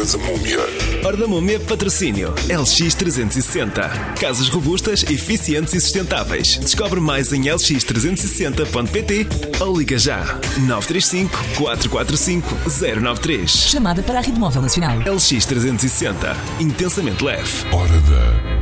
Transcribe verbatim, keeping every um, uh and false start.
da Múmia. Hora da Múmia, patrocínio L X trezentos e sessenta. Casas robustas, eficientes e sustentáveis. Descobre mais em l x trezentos e sessenta ponto p t ou liga já nove três cinco, quatro quatro cinco, zero nove três. Chamada para a Rede Móvel Nacional. L X trezentos e sessenta. Intensamente leve. Hora da